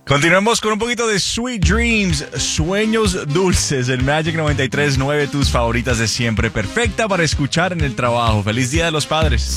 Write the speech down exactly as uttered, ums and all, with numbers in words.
Continuamos con un poquito de Sweet Dreams, sueños dulces, el Magic noventa y tres punto nueve, tus favoritas de siempre, perfecta para escuchar en el trabajo. Feliz Día de los Padres.